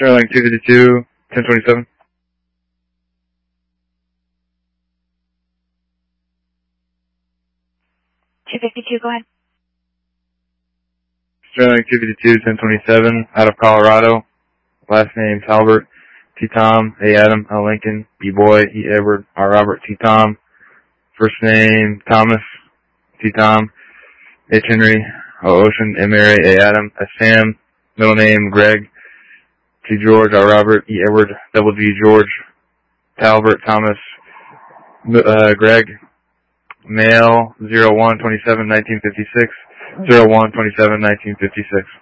Sterling 252, 1027. Go ahead. Sterling 252, 1027, out of Colorado. Last name Talbert, T. Tom, A. Adam, L. Lincoln, B. Boy, E. Edward, R. Robert, T. Tom. First name Thomas, T. Tom, H. Henry, O. Ocean, M. Mary, A. Adam, S. Sam. Middle name Greg, T. George, R. Robert, E. Edward, double G. George, Talbert, Thomas, Greg. Male 01/27/1956, 01/27/1956.